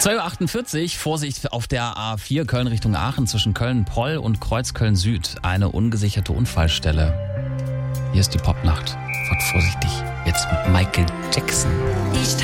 2:48 Uhr, Vorsicht auf der A4 Köln Richtung Aachen zwischen Köln-Poll und Kreuzköln Süd. Eine ungesicherte Unfallstelle. Hier ist die Popnacht. Fahrt vorsichtig. Jetzt mit Michael Jackson. Ich